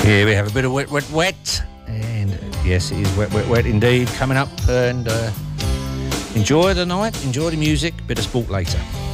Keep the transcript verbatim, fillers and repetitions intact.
Here we have a bit of wet, wet, wet. And yes, it is wet, wet, wet indeed. Coming up, and uh, enjoy the night, enjoy the music, bit of sport later.